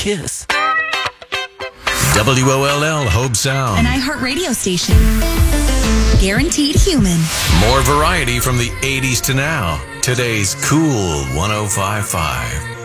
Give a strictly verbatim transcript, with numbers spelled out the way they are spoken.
Kiss. W O L L Hobe Sound. An iHeart radio station. Guaranteed human. More variety from the eighties to now. Today's Cool one oh five point five.